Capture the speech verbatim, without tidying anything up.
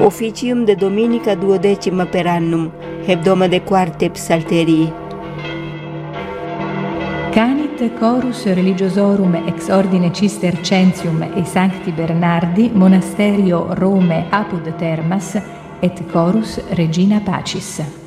Officium de Dominica duodecima per annum, hebdomade quarte psalterii. Canit chorus religiosorum ex ordine Cistercensium e Sancti Bernardi, monasterio Rome apud Termas, et chorus Regina Pacis.